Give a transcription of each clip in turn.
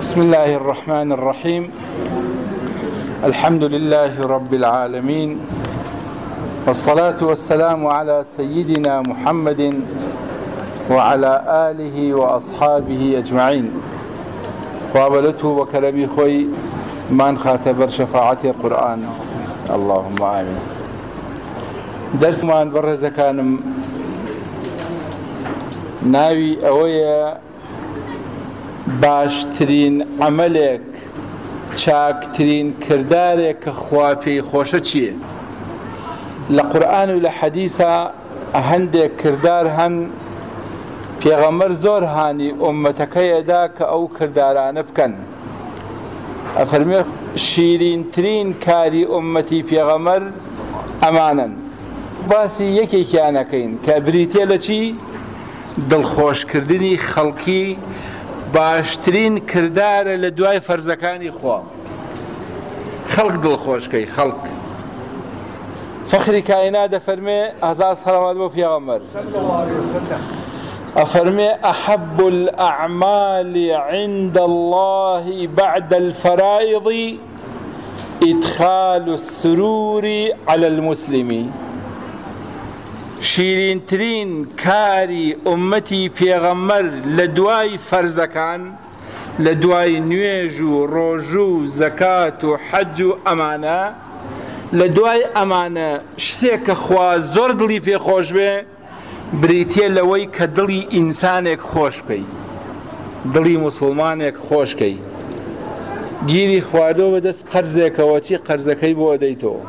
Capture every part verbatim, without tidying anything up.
بسم الله الرحمن الرحيم. الحمد لله رب العالمين، والصلاة والسلام على سيدنا محمد وعلى آله وأصحابه أجمعين. خوابلته وكرمي خوي من خاتبر شفاعة القرآن، اللهم آمين. درس من برز كانم ناوي أويا باشترين عملك چاکترین کردارێک کە خوا پێی خۆشە چییە؟ لە قورئان و لە حەدیثا هەندێک کردار هەن پێغەمبەر زۆر هانی ئومەتەکەیەدا کە ئەو کردارانە بکەن. ئەفەرمێ شیرینترین کاری ئومەتی پێغەمبەر ئەمانن. باسی یەکێکیانەکەین کە بریتێ لە چی؟ دڵخۆشکردنی خەڵکی باشترین کردارە لە دوای فەرزەکانی خوا. خەڵک دڵخۆشکەی خەڵک. فەخری کائینات دەفەرمێ هەزار سەڵاوات بۆ پێغەمبەر، ئەفەرمێ ئەحەبُّ الأعمال عند الله بعد الفرائض إدخال السرور على المسلم. شیرینترین کاری ئومەتی پێغەمبەر لە دوای فەرزەکان، لە دوای نوێژ و ڕۆژ و زەکات و حەج و ئەمانە، لە دوای ئەمانە شتێک کە خوا زۆر دڵی پێخۆش بێ بریتێ لەوەی کە دڵی ئینسانێک خۆش بکەی، دڵی موسڵمانێک خۆشکەی. گیری خواردەوە بەدەست قەرزێکەوە چی قەرزەکەی بۆ دەیتەوە،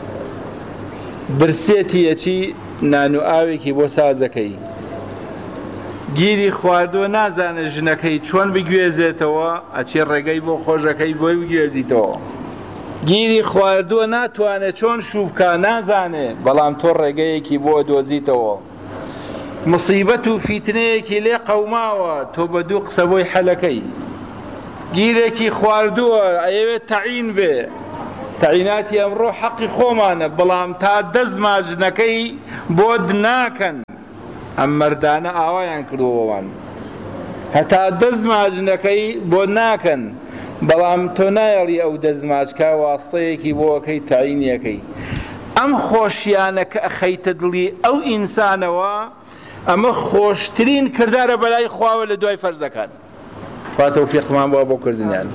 برسێتی یەچی نان و ئاوێکی بۆ سازەکەی. گیری خواردووە نازانە ژنەکەی چۆن بگوێزێتەوە، ئەچێ ڕێگەی بۆ خۆشەکەی بۆی بگوێزیتەوە. گیری خواردووە ناتوانێت چۆن شووبکە نازانێ، بەڵام تۆ ڕێگەیەکی بۆ دۆزیتەوە. مصیبەت و فیتنەیەکی لێ قەوماوە، تۆ بە دوو قسە بۆی حەلەکەی. گیرێکی خواردووە ئەیەوێت تەعین بێ، تەعیناتی ئەمڕۆ حەقی خۆمانە، بەڵام تا دەزماژنەکەی بۆ ناکەن. ئەم مەردانە ئاوایان کردووەوان، هەتا دەزماژنەکەی بۆ ناکەن، بەڵام تۆ نایەڵی ئەو دەزماجکە واستەیەکی بۆەکەی تەعینیەکەی. ئەم خۆشیانە کە ئەخەیتە دڵی ئەو ئینسانەوە، ئەمە خۆشترین کردارە بەلای خواوە لە دوای فەرزەکان. خوا تەوفیقمان بۆ بۆ کردنیان.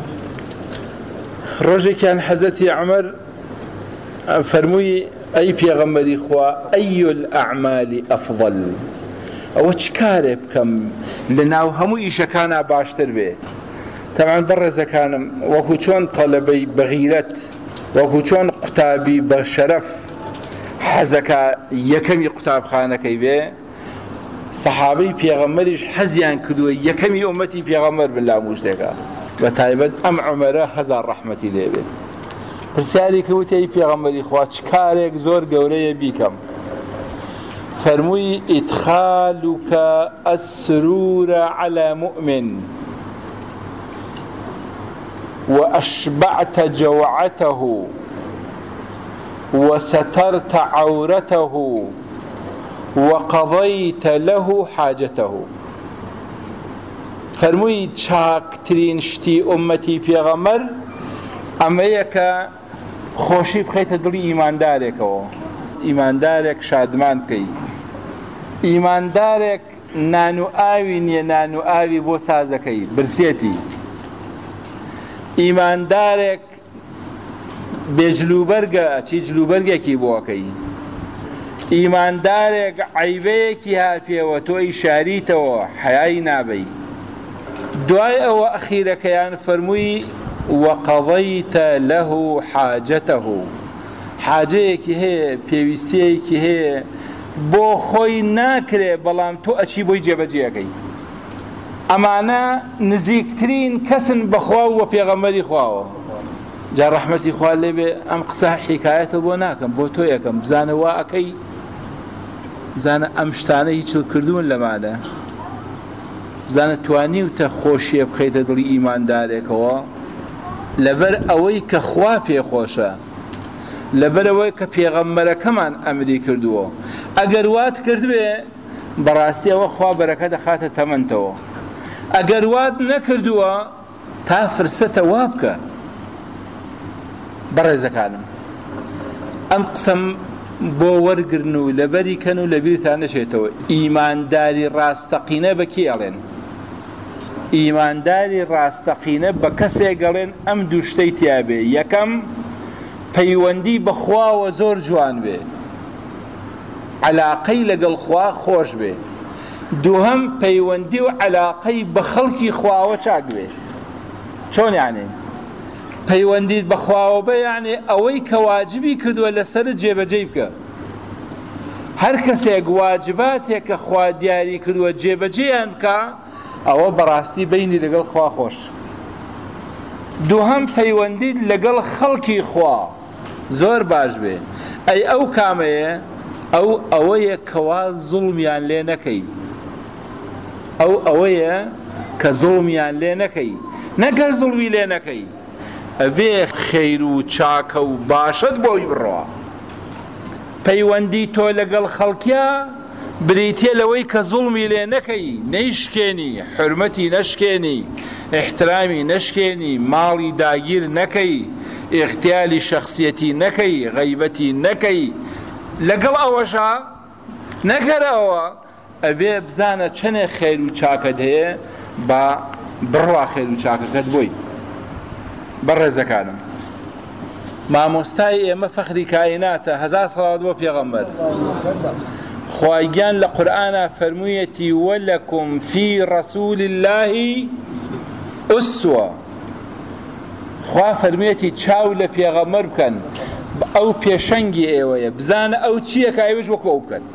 ڕۆژێکیان حەزەتی عومەر فەرمووی ئەی پێغەمبەری خوا ئەی الأعمال ئەفضل، ئەوە چ کارێ بکەم لە ناو هەموو ئیشەکانە باشتر بێ؟ تەمام بەڕێزەکانم، وەکو چۆن تەڵەبەی بەغیرەت، وەکو چۆن قوتابی بە شەرەف حەزەکە یەکەمی قوتابخانەکەی بێ، سەحابەی پێغەمبەریش حەزیان کردووە یەکەمی ئومەتی پێغەمبەر بن لە هەموو شتێکە. بە تایبەت ئەم عومەرە هەزار ڕەحمەتی لێبێ. پرسیاری کەوتە ئەی پێغەمبەری خوا چ کارێک زۆر گەورەیە بیکەم؟ فەرمووی ئیدخالوکە السرورە عەلە مؤمن وأشبعت جوعته وسترت عورته وقضيت له حاجته. فەرمووی چاکترین شتی ئومەتی پێغەمبەر ئەمەیە کە خۆشی بخەیتە دڵی ئیماندارێکەوە، ئیماندارێک شادمان بکەی. ئیماندارێک نان و ئاوی نییە، نان و ئاوی بۆ سازەکەی برسێتی. ئیماندارێک بێجلوبەرگە، چی جلوبەرگێکی بۆکەی. ئیماندارێک عەیبەیەکی هاتپێوە تۆی شاریتەوە حەیای نابەی. دوای ئەوە ئەخیرەکەیان فەرمووی وەقەضەیتە لەه حاجەتەه، حاجەیەکی هەیە، پێویستیەکی هەیە بۆ خۆی ناکرێ، بەڵام تۆ ئەچی بۆی جێبەجێەکەی. ئەمانە نزیکترین کەسن بەخوا و بە پێغەمبەری خواوە. جا ڕەحمەتی خوا لێبێ ئەم قسە حیکایەتە بۆ ناکەم، بۆ تۆ یەکەم بزانە وا ئەکەی، بزانە ئەم شتانە هیچ کردوون لەمانە، بزانە توانیوتە خۆشیە بخەیتە دڵی ئیماندارێکەوە لەبەر ئەوەی کە خوا پێخۆشە، لەبەر ئەوەی کە پێغەمبەرەکەمان ئەمری کردووە. ئەگەر وات کردبێ بەڕاستی ئەوە خوا بەرەکە دەخاتە تەمەنتەوە. ئەگەر وات نەکردووە تا فرسەتە وا بکە. بەڕێزەکانم ئەم قسەم بۆ وەرگرن و لەبەری کەن و لەبیرتان نەچێتەوە. ئیمانداری ڕاستەقینە بە کێ ئەڵێن؟ ئیمانداری ڕاستەقینە بە کەسێک گەڵێن ئەم دوو شتەی تیا بێ. یەکەم پەیوەندی بەخواوە زۆر جوان بێ، عەلاقەی لەگەڵ خوا خۆش بێ. دووهەم پەیوەندی و عەلاقەی بە خەڵکی خواوە چاک بێ. چۆن یعنی؟ پەیوەندیت بەخواوە بە یعنی ئەوەی کە واجبی کردووە لەسەرت جێبەجێ بکە. هەر کەسێک واجباتێک کە خوا دیاری کردووە جێبەجێیان بکە، ئەوە بەڕاستی بینی لەگەڵ خوا خۆش. دووهەم پەیوەندیت لەگەڵ خەڵکی خوا زۆر باش بێ. ئەی ئەو کامەیە؟ ئەو ئەوەیە کەوا زوڵمیان لێ نەکەی. ئەو ئەوەیە کە زوڵمیان لێ نەکەی. نەگەر زوڵمی لێ نەکەی، ئەبێ خەیر و چاکە و باشت بۆی بڕۆ. پەیوەندی تۆ لەگەڵ خەڵکیە بریتێ لەوەی کە زوڵمی لێ نەکەی، نەیشکێنی، حرمەتی نەشکێنی، احترامی نەشکێنی، ماڵی داگیر نەکەی، اختیالی شەخسیەتی نەکەی، غەیبەتی نەکەی. لەگەڵ ئەوەشە نەکەرەوە ئەبێ بزانە چەنێ خێر و چاکەت هەیە بە بڕوا خێر و چاکەکەت بۆی. بەڕێزەکانم مامۆستای ئێمە فەخری کائیناتە، هەزار سەڵاوات بۆ پێغەمبەر. خوایگیان لە قورئانە فەرموویەتی وەلەکم فی ڕەسوول الله ئوسوە. خوا فەرموویەتی چاو لە پێغەمبەر بکەن، ئەو پێشەنگی ئێوەیە، بزانە ئەو چییە کە ئێوەش وەکو ئەو بکەن.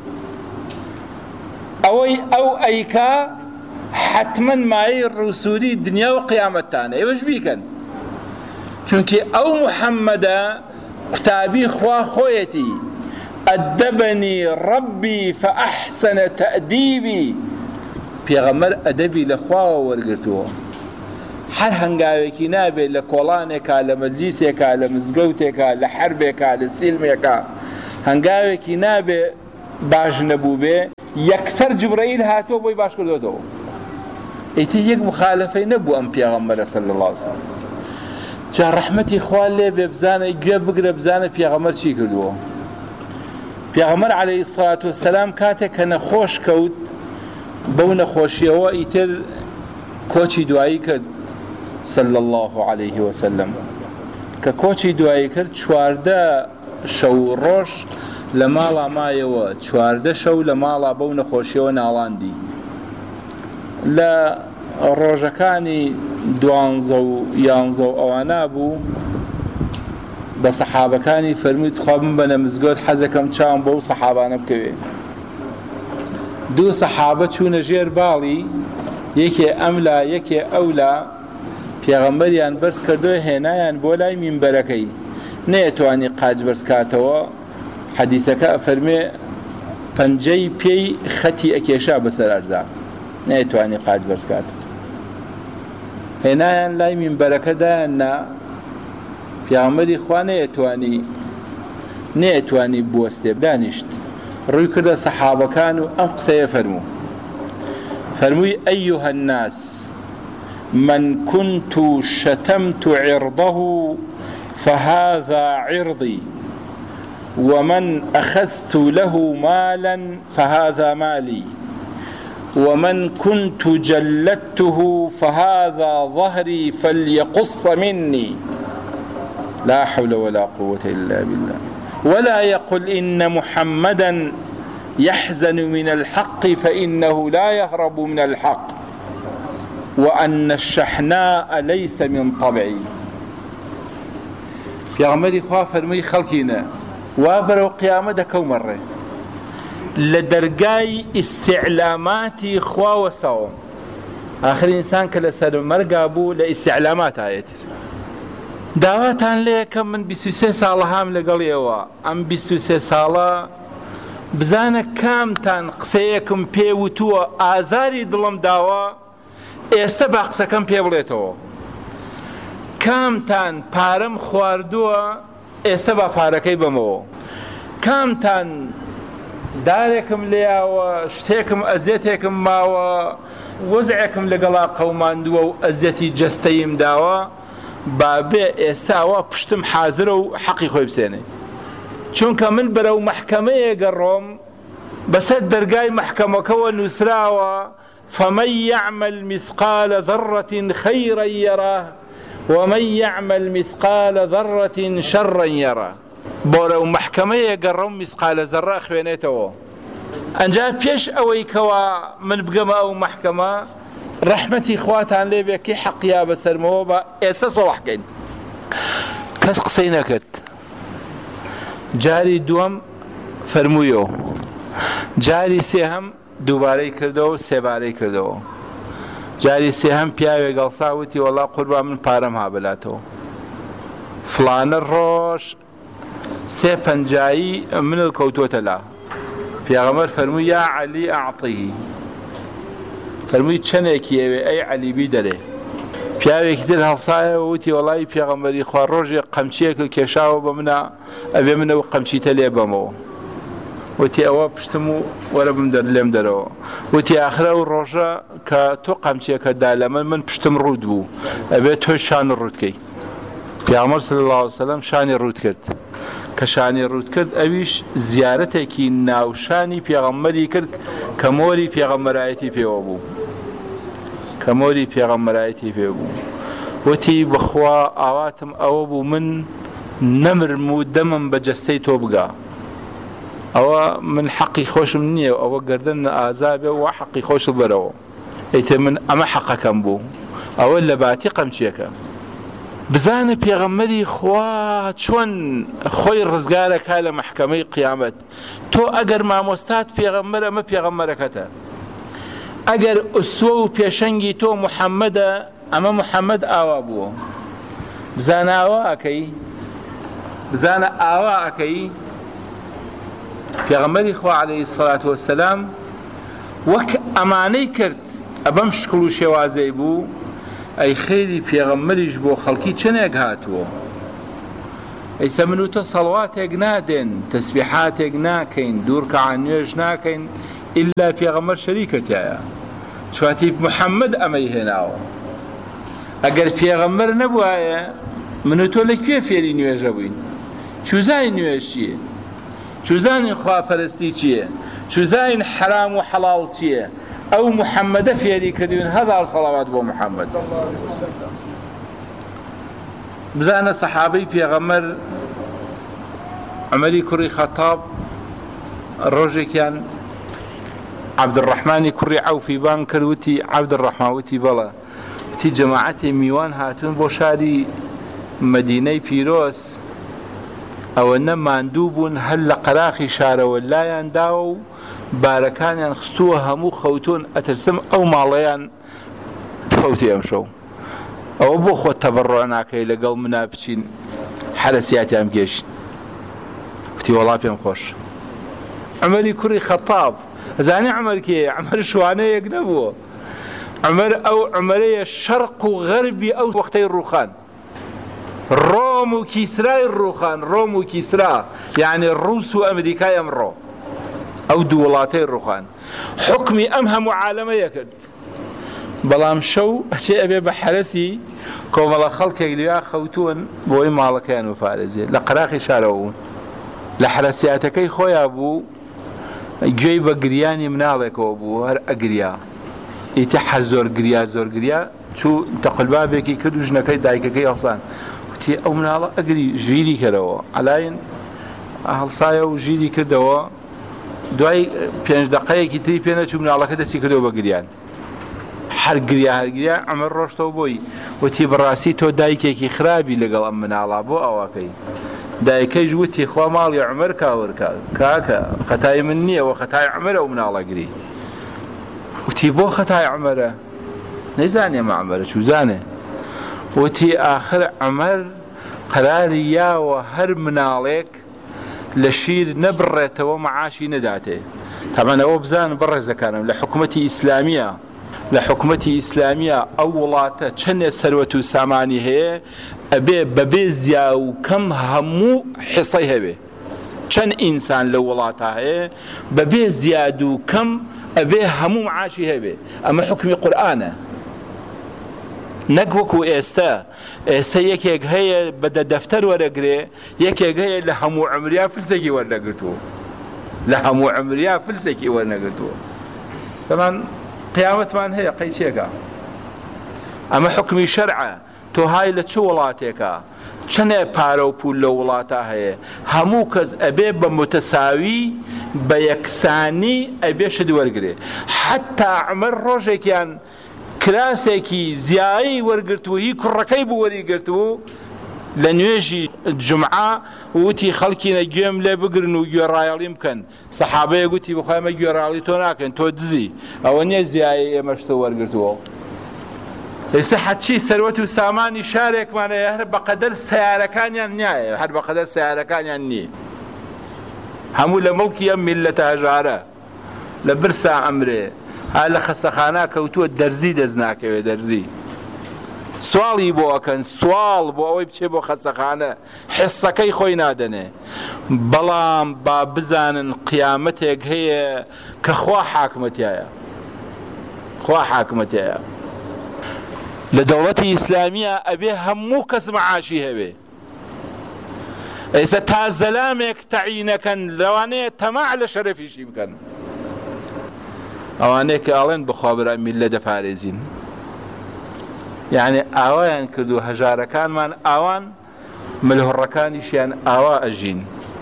ئەوەی ئەو ئەیکا حتمەن مایەی ڕوسوری دنیا و قیامەتتانە، ئێوەش بیکەن. چونکی ئەو محەممەدە قوتابی خوا خۆیەتی ئەدەبەنی ڕەبی فەئەحسەنە تەئدیبی. پێغەمبەر ئەدەبی لە خواوە وەرگرتووە. هەر هەنگاوێکی نابێت لە کۆڵانێکا، لە مەجلیسێکا، لە مزگەوتێکا، لە حەربێکا، لە سیلمێکا، هەنگاوێکی نابێت باش نەبوو بێ یەکسەر جبرەئیل هاتووە بۆی باش کردوێتەوە. ئیتر یەک مخالفەی نەبوو ئەم پێغەمبەرە صلی الله علیه وسلم. جا ڕەحمەتی خوا لێ بێ بزانە گوێ بگرە بزانە پێغەمبەر چی کردووە. پێغەمبەر عەلەیهی السەڵات وەسەلام کاتێک کە نەخۆش کەوت بەو نەخۆشیەوە ئیتر کۆچی دوایی کرد صلی الله علیه وسلم. کە کۆچی دوایی کرد چواردە شەو ڕۆژ لە ماڵا مایەوە، چواردە شەو لە ماڵا بەو نەخۆشیەوە ناڵاندی. لە ڕۆژەکانی دوانزە و یانزە و ئەوانە بوو بە سەحابەکانی فەرمووی خوا بمبەنە مزگەوت حەزەکەم چاوم بەو سەحابانە بکەوێ. دوو سەحابە چوونە ژێر باڵی، یەکێ ئەملا یەکێ ئەولا. پێغەمبەریان بەرز کردووە هێنایان بۆ لای مینبەرەکەی، نەیەتوانی قاج بەرز کاتەوە. حەدیسەکە ئەفەرمێ پەنجەی پێی خەتی ئەکێشا بەسەر ئەرزا، نەیەتوانی قاج بەرز کاتەوە. هێنایان لای مینبەرەکەدایاننا، پێغەمبەری خوا نەیەتوانی نەیەتوانی بوەستێ دانیشت، ڕووی کردە سەحابەکان و ئەم قسەیە فەرموو. فەرمووی ئەیوهە الناس من كنت شتمت عرضه فهذا عرضي ومن أخذت له مالا فهذا مالي ومن كنت جلدته فهذا ظهري فليقص مني لا حول ولا قوة إلا بالله ولا يقل إن محمدا يحزن من الحق فإنه لا يهرب من الحق وأن الشحناء ليس من طبعي. پێغەمبەری خوا فەرمووی خەڵکینە وا بەرەو قیامە دەکەو مەڕێ لە دەرگای ئیستیعلاماتی خوا وەساوم. ئاخر ئینسان کە لەسەر مەرگا بوو لە ئیستیعلامات هایەتر. داواتان لێ کە من بیست و سێ ساڵە هام لەگەڵیەوە، ئەم بیست و سێ ساڵە بزانە کامتان قسەیەکم پێ وتووە ئازاری دڵم داوە، ئێستا با قسەکەم پێ بڵێتەوە. کامتان پارەم خواردووە، ئێستا با پارەکەی بەمەوە. کامتان دارێکم لێیاوە شتێکم ئەزیەتێکم ماوە وەزعێکم لەگەڵا قەوماندووە و ئەزیەتی جەستەیم داوە با بێ ئێستاوە پشتم حازرە و حەقی خۆی بسێنێ چونکە من بەرەو مەحکەمەیە گەڕۆم بەسەر دەرگای مەحکەمەکەوە نووسراوە فمن يعمل مثقال ذرة خيرا يره ومن يعمل مثقال ذرة شرا يره بۆرە محکەمەیە گەڕۆم میسقالە زەڕە خوێنێتەوە ئەنجا پێش ئەوەی کەوا من بگەمە ئەو محکەمە ڕەحمەتی خواتان لێبێ کەی حەقیا بەسەرمەوە بە ئێستا سەڵاحکەین کەس قسەی نەکرد جاری دووەم فەرموویەوە جاری سێهەم دووبارەی کردەوە سێبارەی کردەوە جاری سێهەم پیاوێک گەڵسا وتی وەڵا قوربان من پارەم هابلاتەوە فڵانە ڕۆژ سێ پەنجایی منڵ کەوتۆتە لا پێغەمبەر فەرمووی یا عەلی ئەعطیهی فەرمووی چەندێکی ئەوێ ئەی عەلی بیدەرێ پیاوێکی تر هەڵسایەوە وتی وەڵای پێغەمبەری خوا ڕۆژێک قەمچیەک کێشاوە بە منە ئەبێ منە و قەمچیتە لێ بەمەوە وتی ئەوە پشتم و وەرە بم دەر لێم دەرەوە وتی ئاخرە و ڕۆژە کە تۆ قەمچیەکەتدا لە من من پشتم ڕوود بوو ئەبێ تۆی شان ڕوودکەی پێغەمبەر صلی الله علیه وسلم شانی ڕوود کرد کە شانی ڕوود کرد ئەویش زیارەتێکی ناوشانی پێغەمبەری کرد کە مۆری پێغەمبەرایەتی پێوە بوو کە مۆری پێغەمبەرایەتی پێ بوو وتی بەخوا ئاواتم ئەوە بوو من نەمرم و دەمم بە جەستەی تۆ بگا ئەوە من حەقی خۆشم نییە ئەوە گەردن ئازابێ و حەقی خۆشت بەرەوە ئەیتر من ئەمە حەقەکەم بوو ئەوە لە باتی قەمچیەکە بزانە پێغەمبەری خوا چۆن خۆی ڕزگارەکە لە محکەمەی قیامەت تۆ ئەگەر مامۆستات پێغەمبەر ئەمە پێغەمبەرەکەتە ئەگەر ئوسوە و پێشەنگی تۆ محەممەدە ئەمە محەممەد ئاوا بووە بزانە ئاوا ئەکەی بزانە ئاوا ئەکەی پێغەمبەری خوا عەلەیهی السەڵات وەسەلام وەک ئەمانەی کرد ئەبەم شکڵ و شێوازەی بوو ئەی خێری پێغەمبەریش بۆ خەڵکی چنێک هاتووە ئەیسە من و تۆ سەڵواتێک نادێن تەسبیحاتێک ناکەین دوورکەعان نوێژ ناکەین ئللا پێغەمبەر شەریکەتایە چواتی محەممەد ئەمەی هێناوە ئەگەر پێغەمبەر نەبوایە من و تۆ لەکوێ فێری نوێژە بووین چوزای نوێژ چییە چوزانی خواپەرستی چییە چوزاین حرام و حەڵاڵ چییە ئەو محەممەدە فێری کردوین هەزار سەڵاوات بۆ محەممەد بزانە سەحابەی پێغەمبەر عومەری کوڕی خەتاب ڕۆژێکیان عەبدوڕەحمانی کوڕی عەوفی بان کرد وتی عەبدوڕەحمان وتی بەڵێ وتی جەماعەتی میوان هاتوون بۆ شاری مەدینەی پیرۆز ئەوەنە ماندوو بوون هەر لە قەراخی شارەوە لایان داوە و بارەکانیان خستووە هەموو خەوتون ئەترسم ئەو ماڵەیان فەوتی ئەمشەو ئەوە بۆ خۆت تەبەڕۆ ناکەی لەگەڵ منا بچین حەرەسیاتیان بگێشین وتی وەڵا پێم خۆش عومەری کوڕی خەتاب زانی عومەر کێیە عومەر شوانەیەک نەبووە عومەر ئەو عومەرەیە شەرق و غەربی ئەو وەختەی ڕووخان ڕۆم و کیسرای ڕووخان ڕۆم و کیسرا یعنی ڕووس و ئەمریکای ئەمڕۆ ئەو دوو وڵاتەی ڕووخان حکمی ئەم هەموو عالەمەیە کرد بەڵام شەو ئەچێ ئەبێ بە حەرەسی کۆمەڵە خەڵکێک لێیا خەوتوون بۆی ماڵەکەیان بپارێزێ لە قەراخی شارەوە بوون لە حەرەسیاتەکەی خۆیان بوو گوێی بە گریانی مناڵێکەوە بوو هەر ئەگریا ئیتی حە زۆر گریا زۆر گریا چوو تەقلبابێکی کرد و ژنەکەی دایکەکەی هەڵسان وتی ئەو مناڵە ئەگری ژیری کردەوە عەلاین هەڵسایە و ژیری کردەوە دوای پێنج دەقەیەکی تری پێ نەچوو مناڵەکە دەستی کردەوە بە گریان هەر گریا هەر گریا عومەر ڕۆشتەوە بۆی وتی بەڕاستی تۆ دایکێکی خراپی لەگەڵ ئەم مناڵە بۆ ئەوەکەی دایکەیش وتی خوا ماڵی عومەر کاوەرکە کاکە خەتای من نییە و خەتای عومەرە و مناڵە گری وتی بۆ خەتای عومەرە نەیزانێ مە عومەرە چوزانێ وتی ئاخر عومەر قەراری یاوە هەر مناڵێک لە شیر نەبڕێتەوە مەعاشی نەداتێ تەمان ئەوە بزانم بەڕێزەکانم لە حکومەتی ئیسلامیە لە حکومەتی ئیسلامیە ئەو وڵاتە چەندێ سەروەت و سامانی هەیە ئەبێ بەبێ زیا و کەم هەموو حیسەی هەبێ چەند ئینسان لە وڵاتە هەیە بەبێ زیاد و کەم ئەبێ هەموو معاشی هەبێ. ئەمە حکمی قورئانە، نەک وەکو ئێستا. ئێستا یەکێک هەیە بەدە دەفتەر وەرەگرێ، یەکێک هەیە لە هەموو عمریا فلسێکی وەرنەگرتووە، لە هەموو عمریا فلسێکی وەرنەگرتووە. تەمان قیامەتمان هەیە قەی چێکە؟ ئەمە حکمی شەرعە. تۆ های لە چ وڵاتێکە؟ چەندێ پارە و پول لە وڵاتە هەیە، هەموو کەس ئەبێ بە متەساوی بە یەکسانی ئەبێ شت وەرگرێ. حتا عومەر ڕۆژێکیان کراسێکی زیایی وەرگرتووە، هی کوڕەکەی بوو وەریگرتووە لە نوێژی جمعە، وتی خەڵکی نەگوێم لێ بگرن و گوێڕایەڵی بکەن. سەحابەیە گوتی بخوای ئەمە گوێڕایەڵی تۆ ناکەن، تۆ دزی، ئەوە نییە زیایی ئێمەش تۆ وەرگرتووە. ئێستا حەچی سەروەت و سامانی شارێکمانەیە هەر بەقەدەر سیارەکانیان نیایە، هەر بەقەدەر سیارەکانیان نییە. هەموو لە مڵکی ئەم میللەتە هەژارە لە برسا ئەمرێ، ها لە خەستەخانە کەوتووە دەرزی دەست ناکەوێ. دەرزی سواڵی بۆ ئەکەن، سواڵ بۆ ئەوەی بچێ بۆ خەستەخانە، حسەکەی خۆی نادەنێ. بەڵام با بزانن قیامەتێک هەیە کە خوا حاکمەتیایە، خوا حاکمەتیایە. لە دەوڵەتی ئیسلامیە ئەبێ هەموو کەس مەعاشی هەبێ. ئێستا تا زەلامێک تەعیینەکەن، لەوانەیە تەماع لە شەرەفیشی بکەن. ئەوانەیە کە ئاڵێن بەخوا برا میللە دەپارێزین، یعنی ئاوایان کردو هەژارەکانمان ئاوان، ملهوڕەکانیشیان ئاوا ئەژین.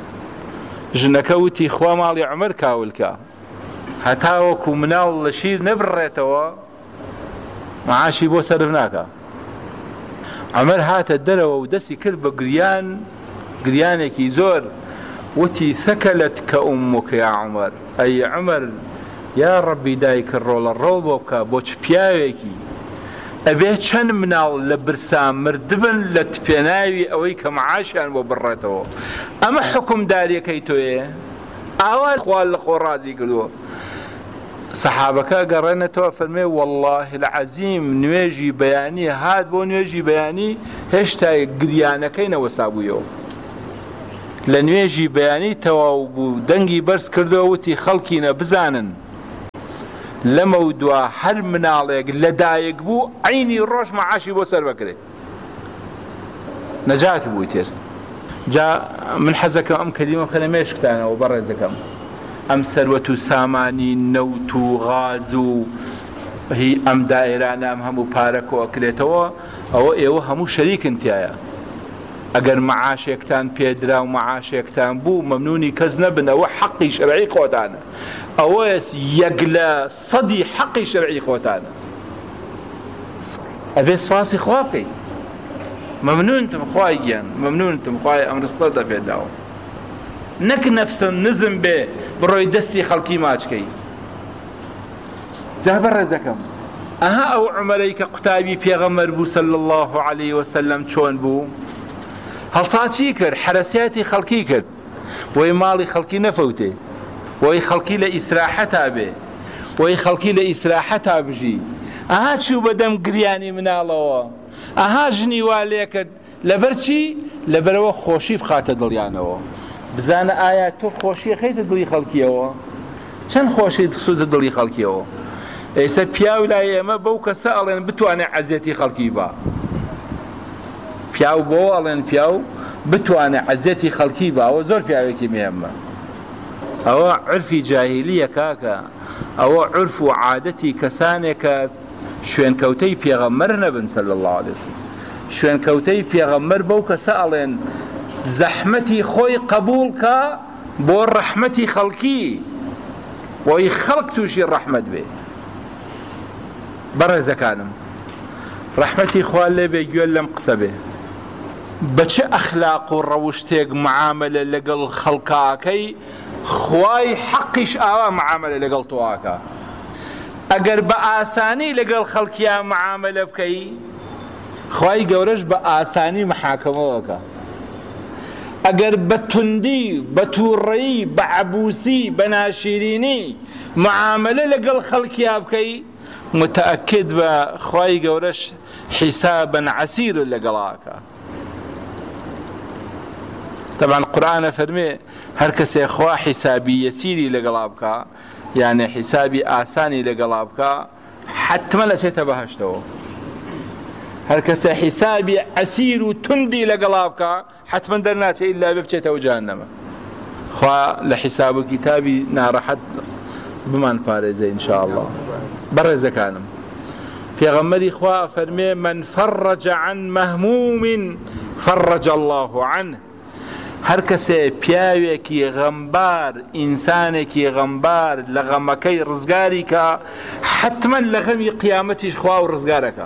ژنەکە وتی خوا ماڵی عومەر کاولکە، هەتا وەکو مناڵ لە شیر نەبڕێتەوە معاشی بۆ سەرف ناکە. عومەر هاتە دەرەوە و دەستی کرد بە گریان، گریانێکی زۆر، وتی ثەکەلت کە ئومموکە یا عومەر، ئەی عومەر یا ڕەبی دایکە ڕۆڵە ڕۆڵ بۆ بکە، بۆ چ پیاوێکی ئەبێ چەند مناڵ لە برسا مردبن لە تپێناوی ئەوەی کە معاشیان بۆ بڕێتەوە. ئەمە حکومداریەکەی تۆیە؟ ئاوا خوا لە خۆ ڕازی کردووە. سەحابەکە گەڕێنێتەوە فەرمێ وەڵڵاهی العەزیم نوێژی بەیانی هات بۆ نوێژی بەیانی هێشتا گریانەکەی نەوەستا بوویەوە. لە نوێژی بەیانی تەواو بوو، دەنگی بەرز کردەوە، وتی خەڵکینە بزانن لەمە و دوا هەر مناڵێک لەدایک بوو عینی ڕۆژ مەعاشی بۆ سەر بکرێ، نەجات بووی تر. جا من حەزەکەم ئەم کەلیمە بکەنە مێشکتانەوە بەڕێزەکەم. ئەم سەروەت و سامانی نەوت و غاز و هی ئەم دائیرانە ئەم هەموو پارە کۆکرێتەوە، ئەوە ئێوە هەموو شەریکن تایە. ئەگەر مەعاشێکتان پێدرا و مەعاشێکتان بوو مەمنونی کەس نەبن، ئەوە حەقی شەرعی خۆتانە، ئەوە یەک لە سەدی حەقی شەرعی خۆتانە. ئەبێ سپاسی خوا بکەی، مەمنونتم خوای گیان، مەمنونتم خوای ئەم ڕستەتە پێداوە. نەک نەفسم نزم بێ بڕۆی دەستی خەڵکی ماچکەی. جا بەڕێزەکەم، ئەها ئەو عومەرەی کە قوتابی پێغەمبەر بوو صلی الله عەلەیه وسلم چۆن بوو؟ هەڵساچی کرد، حرەسیاتی خەڵکی کرد، وەی ماڵی خەڵکی نەفەوتێ، وەی خەڵکی لە ئیسراحەتا بێ، وەی خەڵکی لە ئیسراحەتا بژی. ئەها چوو بەدەم گریانی مناڵەوە، ئەها ژنی وا لێ کرد. لەبەرچی؟ لەبەرەوە خۆشی بخاتە دڵیانەوە. بزانە ئایا تۆ خۆشیە خەیتە دڵی خەڵکیەوە؟ چەند خۆشی سوودە دڵی خەڵکیەوە؟ ئێستا پیاو لای ئێمە بەو کەسە ئەڵێن بتوانێت عەزیەتی خەڵکی با. پیاو بۆ ئەڵێن پیاو بتوانێت عەزیەتی خەڵکی با، ئەوە زۆر پیاوێکی مێمە. ئەوە عرفی جاهیلیە کاکە، ئەوە عرف و عادەتی کەسانێکە شوێنکەوتەی پێغەمبەر نەبن صلی الله علیه وسلم. شوێنکەوتەی پێغەمبەر بەو کەسە ئەڵێن زەحمەتی خۆی قبول کە بۆ ڕەحمەتی خەڵکی، وەی خەڵک تووشی ڕەحمەت بێ. بەڕێزەکانم، ڕەحمەتی خوا لێ بێ، گوێ لەم قسە بێ. بە چه ئەخلاق و ڕەوشتێک معاملە لەگەڵ خەڵکاکەی، خوای حەقیش ئاوا معاملە لەگەڵ تۆواکە. ئەگەر بە ئاسانی لەگەڵ خەڵکیان معاملە بکەی، خوای گەورەش بە ئاسانی محاکەمەوەکە. ئەگەر بە توندی، بە تووڕەیی، بە عەبوسی، بە ناشیرینی معاملە لەگەڵ خەڵکیا بکەی، متأکد بە خوای گەورەش حیسابەن عەسیر لەگەڵاکە. طبعا قورآن فەرمێ هەر کەسێ خوا حیسابی یەسیری لەگەڵا بکە یعنی حیسابی ئاسانی لەگەڵا بکە حتمە لەچێتە بەهەشتەوە هەر کەسێ حیسابی عەسیر و توندی لەگەڵا بکە حتمە دەرناچێت ئیلا بێ بچێتەوە جەهەنەمە خوا لە حیساب و کتابی ناڕەحەت بمان پارێزە ئینشاءالله. بەڕێزەکانم پێغەمبەری خوا فەرمێ من فرج عن مهموم فرج الله عنه هەر کەسێ پیاوێکی غەمبار ئینسانێکی غەمبار لە غەمەکەی ڕزگاری کە حتمەن لە غەمی قیامەتیش خوا و ڕزگارەکە.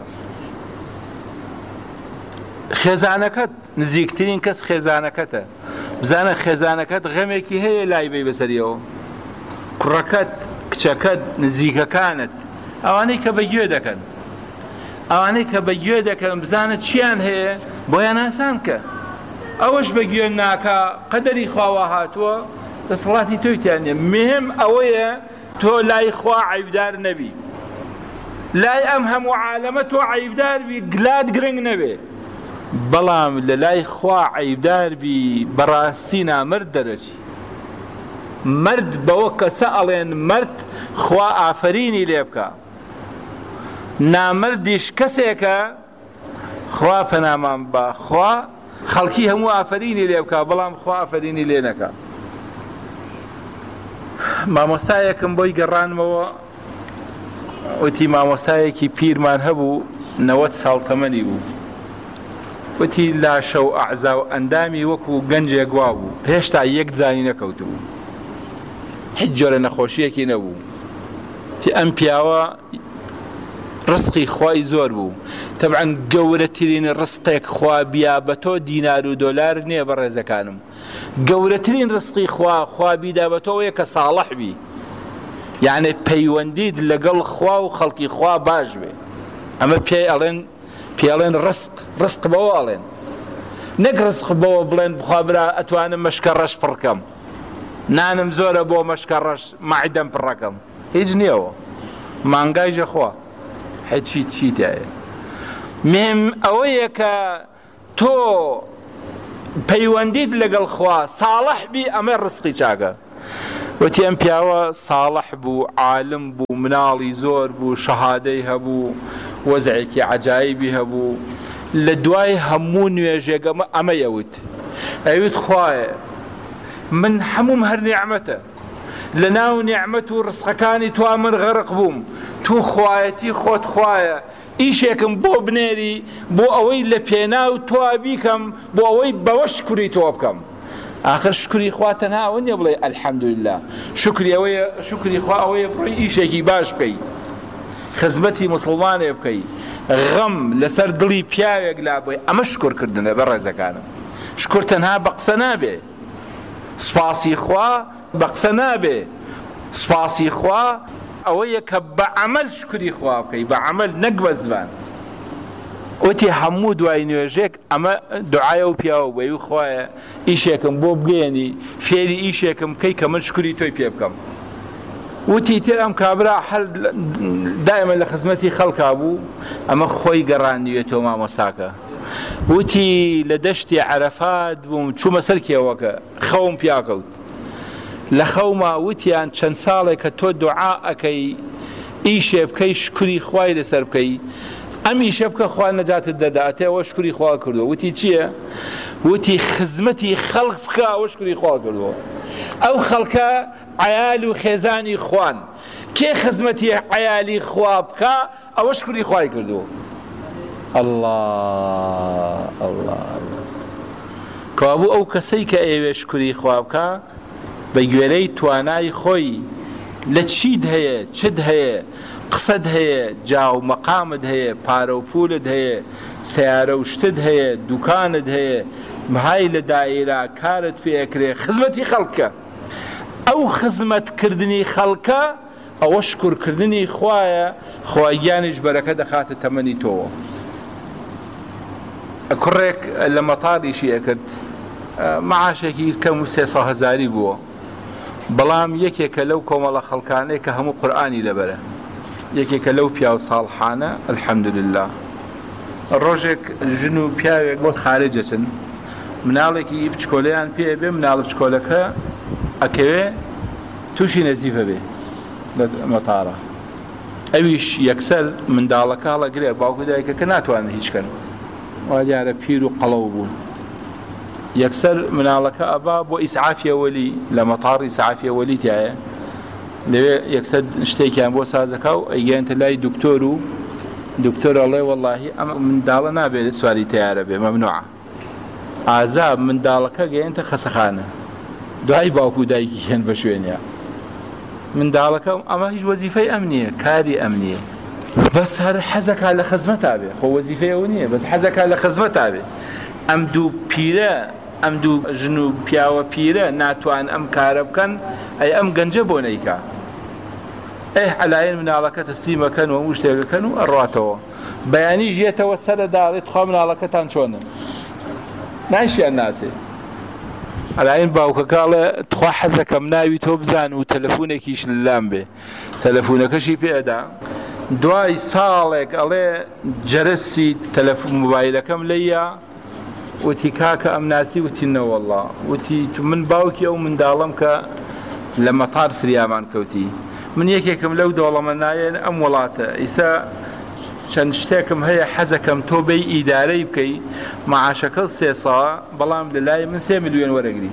خێزانەکەت نزیکترین کەس خێزانەکەتە بزانە خێزانەکەت غەمێکی هەیە لای بێ بەسەریەوە کوڕەکەت کچەکەت نزیکەکانت ئەوانەی کە بەگوێ دەکەن ئەوانەی کە بەگوێ دەکەن بزانە چیان هەیە بۆیان ئاسان کە ئەوەش بەگوێ ناکە قەدەری خواوە هاتووە دەسەڵاتی تۆی تیان نییە مهم ئەوەیە تۆ لای خوا عەیبدار نەبی لای ئەم هەموو عالەمە تۆ عەیبدار بی گلات گرنگ نەبێ بەڵام لە لای خوا عەیبدار بی بەڕاستی نامرد دەرەچی مرد بەوە کەسە ئەڵێن مرد خوا ئافرینی لێ بکە نامردیش کەسێکە خوا پەنامان بە خوا خەڵکی هەموو ئافرینی لێ بکە بەڵام خوا ئافرینی لێ نەکە. مامۆستایەکم بۆی گەڕانمەوە وتی مامۆستایەکی پیرمان هەبوو نەوەت ساڵ تەمەنی بوو وتی لاشە و ئەعزا و ئەندامی وەکو گەنجێک وا بوو هێشتا یەک دانی نەکەوت بوو هیچ جۆرە نەخۆشیەکی نەبوو تی ئەم پیاوە ڕزقی خوای زۆر بوو تەبعەن گەورەترین ڕزقێک خوا بیا بە تۆ دینار و دۆلار نییە بەڕێزەکانم گەورەترین ڕزقی خوا خوا بیدا بە تۆ کە ساڵح بی یعنی پەیوەندیت لەگەڵ خوا و خەڵکی خوا باش بێ ئەمە پێی ئەڵێن پێڵێن ڕزق ڕزق بەوە ئەڵێن نەک ڕزق بەوە بڵێن بخوا برا ئەتوانم مەشکە ڕەش پڕکەم نانم زۆرە بۆ مەشکە ڕەش مەعیدەم پڕەکەم هیچ نییەوە مانگایژە خوا هیچی چی تایە مهم ئەوەیە کە تۆ پەیوەندیت لەگەڵ خوا ساڵح بی ئەمە ڕزقی چاکە وتی ئەم پیاوە ساڵح بوو عالم بوو مناڵی زۆر بوو شەهادەی هەبوو وەزعێکی عەجایبی هەبوو لە دوای هەموو نوێژێک ئەمە ئەوت ئەوت خوایە من هەموم هەر نیعمەتە لە ناو نیعمەت و ڕزقەکانی توا من غەرق بووم تو خوایەتی خۆت خوایە ئیشێکم بۆ بنێری بۆ ئەوەی لە پێناو توا بیکەم بۆ ئەوەی بەوە شکری تۆ بکەم آخر شکری خوا تەنها ئەوە نییە بڵێ ئەلحەمدوللا شکری ئەوەیە شکری خوا ئەوەیە بڕۆی ئیشێکی باش بکەی خزمەتی موسڵمانێ بکەی غەم لەسەر دڵی پیاوێک لا بۆی ئەمە شکرکردنە بە ڕێزەکانم شکر تەنها بە قسە نابێ سپاسی خوا بە قسە نابێ سپاسی خوا ئەوەیە کە بە عەمەل شکری خوا بکەی بە عەمەل نەک بە زبان وتی هەموو دوای نوێژێک ئەمە دوعایە و پیاوە بۆی خوایە ئیشێکم بۆ بگەێنی فێری ئیشێکم بکەی کە من شکری تۆی پێ بکەم وتی تر ئەم کابرا هەر دائما لە خزمەتی خەڵکا بوو ئەمە خۆی گەڕاندوێتەوە مامۆستاکە وتی لە دەشتی عەرەفات بووم چوومە سەر کێوەکە خەوم پیاکەوت لە خەوما وتیان چەند ساڵێک کە تۆ دوعا ئەکەی ئیشێ بکەی شکری خوای لەسەر بکەی ئەم ئیشە بکە خوا نەجاتت دەدا ئەتێەوە شکری خوا کردووە وتی چییە؟ وتی خزمەتی خەڵک بکە ئەوە شکری خوا کردووە ئەو خەڵکە عەیال و خێزانی خوان کێ خزمەتی عەیالی خوا بکە ئەوە شکری خوای کردووە الله الله کەوابوو ئەو کەسەی کە ئێوێ شکری خوا بکە بە گوێرەی توانای خۆی لە چیت هەیە چت هەیە قسەت هەیە جاو مەقامت هەیە پارە و پولت هەیە سیارە و شتت هەیە دوکانت هەیە مهای لە دائیرە کارت پێکرێ خزمەتی خەڵکە ئەو خزمەتکردنی خەڵکە ئەوە شکرکردنی خوایە خوای گیانیش بەرەکە دەخاتە تەمەنی تۆوە کوڕێک لە مەتاریشی ئەکرد معاشێکی کەم و سێ سە هەزاری بووە بەڵام یەکێکە لەو کۆمەڵە خەڵکانەی کە هەموو قورئانی لەبەرە یەکێکە لەو پیاو ساڵحانە الحەمدولله ڕۆژێک ژن و پیاوێک بۆ خارجەچن مناڵێکی بچکۆلەیان پێ بێ مناڵ بچکۆلەکە ئەکەوێ تووشی نەزیفە بێ لە مەتارە ئەویش یەکسەر منداڵەکە هەڵەگرێ باوکو دایکەکە ناتوانن هیچکەن وا دیارە پیر و قەڵەو بوون یەکسەر مناڵەکە ئەبا بۆ ئیسعافی ئەوەلی لە مەتاڕ ئیسعافی ئەوەلی تایە لەوێ یەکسەر شتێکیان بۆ سازەکە و ئەیگەێنتە لای دکتۆر و دکتۆر ئەڵێ وەڵڵاهی ئەم منداڵە نابێت سواری تیارە بێ مەمنوعە ئازاب منداڵەکە گەیەنتە خەسەخانە دوای باوکو و دایکی هێن بە شوێنە منداڵەکە ئەمە هیچ وەزیفەی ئەم نییە کاری ئەم نییە بەس هەر حەزەکە لە خزمەتا بێ خۆ وەزیفەی ئەو نییە بەس حەزەکە لە خزمەتا بێ ئەم دوو پیرە ئەم دوو ژن و پیاوە پیرە ناتوان ئەم کارە بکەن ئەی ئەم گەنجە بۆ نەیکا ئەی عەلایەن مناڵەکە تەسلیمەکەن و هەموو شتێکەکەن و ئەڕاتەوە بەیانی ژێتەوە سەرە داڵێت خوا مناڵەکەتان چۆنن نایشیان ناسێ عەلایەن باوکەکەڵێ تخوا حەزەکەم ناوی تۆ بزان و تەلەفۆنێکیش لەلام بێ تەلەفۆنەکەشی پێدا دوای ساڵێک ئەڵێ جەرەسی تەلەفۆن مۆبایلەکەم لەیە وتی کاکە ئەم ناسی وتی نەوەڵڵا وتی من باوکی ئەو منداڵم کە لە مەتار فریامان کەوتی من یەکێکم لەو دەوڵەمەندایە ئەم وڵاتە ئیسا چەند شتێکم هەیە حەزەکەم تۆ بەی ئیدارەی بکەی مەعاشەکە سێ ساڵە بەڵام لەلای من سێ ملیۆن وەرەگری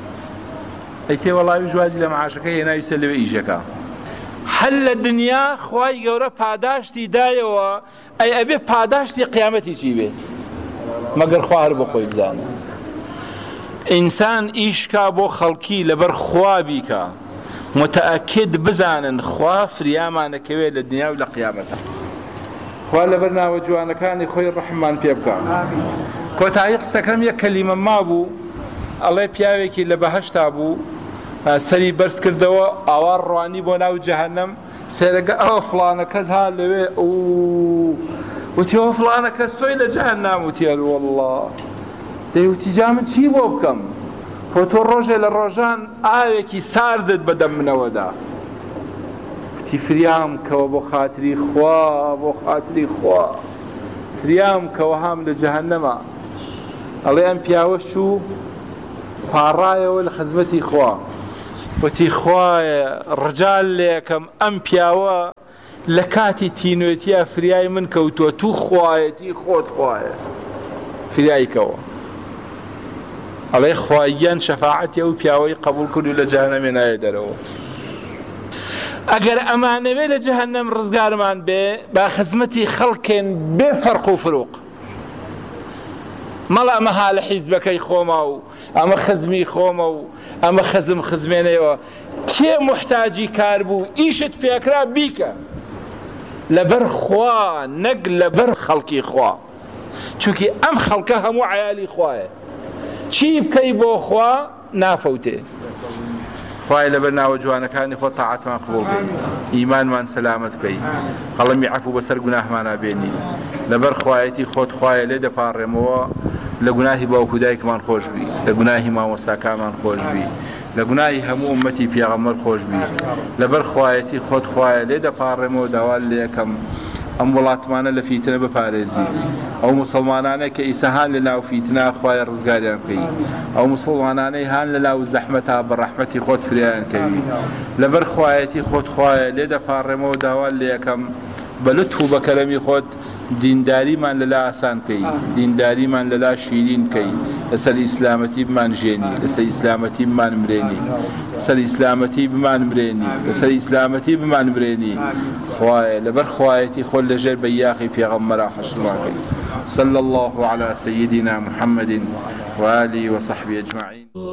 ئەی تێ وەڵاوی ژوازی لە مەعاشەکە هێناوی سەر لەوێ ئیژەکە هەل لە دنیا خوای گەورە پاداشتی دایەوە ئەی ئەبێ پاداشتی قیامەتی چی بێ مەگەر خوا هەر بۆ خۆی بزانە ئینسان ئیشکا بۆ خەڵکی لەبەر خوا بیکە متەئەکد بزانن خوا فریامانەکەوێت لە دنیا و لە قیامەتە خوا لەبەر ناوە جوانەکانی خۆی ڕەحممان پێ بکە کۆتایی قسەکەم یەک کەلیمە مابوو ئەڵێ پیاوێکی لە بەهەشتا بوو سەری بەرز کردەوە ئاوا ڕوانی بۆ ناو جەهەنەم سێرەگە ئەوە فڵانە کەس ها لەوێ وتیەوە فڵانە کەس تۆی لە جەهەنەم وتیە وەڵڵا دەیوتی جا من چی بۆ بکەم خۆ تۆ ڕۆژێ لە ڕۆژان ئاوێکی ساردت بەدەم منەوەدا وتی فریام کەوە بۆ خاتری خوا بۆ خاتری خوا فریام کەوە هام لە جەهەنەمە ئەڵێ ئەم پیاوە چوو پاڕایەوە لە خزمەتی خوا وتی خوایە ڕجال لێکەم ئەم پیاوە لە کاتی تینوێتیە فریای من کەوتووە تو خوایەتی خۆت خوایە فریای کەوە ئەڵێ خواییان شەفاعەتی ئەو پیاوەی قبول کرد و لە جەهەنەمێ نایە دەرەوە ئەگەر ئەمانەوێ لە جەهەنەم ڕزگارمان بێ با خزمەتی خەڵکێن بێ فەرق و فروق مەڵ ئەمە ها لە حیزبەکەی خۆمە و ئەمە خزمی خۆمە و ئەمە خزم خزمێنەوە کێ محتاجی کار بوو ئیشت پێکرا بیکە لەبەر خوا نەک لەبەر خەڵکی خوا چونکی ئەم خەڵکە هەموو عیالی خوایە چی بکەی بۆ خوا نافەوتێ خوای لەبەر ناوە جوانەکانی خۆ تاعەتمان قبوڵ بکەی ئیمانمان سەلامەت بکەی قەڵەمی عەفو بەسەر گوناهمانە بێنی لەبەر خوایەتی خۆت خوایە لێ دەپاڕێمەوە لە گوناهی باوکو دایکمان خۆش بی لە گوناهی مامۆستاکانمان خۆش بی لە گوناهی هەموو ئومەتی پێغەمبەر خۆش بی لەبەر خوایەتی خۆت خوایە لێ دەپاڕێمەوە داوا لێ یەکەم ئەم وڵاتمانە لە فیتنە بپارێزی ئەو موسڵمانانە کە ئیسا هان لە ناو فیتنە خوایە ڕزگاریان بکەی ئەو موسڵمانانەی هان لە ناو زەحمەتا بە ڕەحمەتی خۆت فریایان کەوی لەبەر خوایەتی خۆت خوایە لێ دەپاڕێمەوە داوا لێ یەکەم بە لوتف و بە کەرەمی خۆت دینداریمان لەلا ئاسان بکەی دینداریمان لەلا شیرین بکەی لەسەر ئیسلامەتی بمان ژێنی لەسەر ئیسلامەتی بمان مرێنی لەسەر ئیسلامەتی بمان مرێنی لەسەر ئیسلامەتی بمان مرێنی خوایە لەبەر خوایەتی خۆت لەژێر بەیاخی پێغەمبەرا حەشرمان کەی صلى الله على سيدنا محمد وآله وصحبه أجمعين.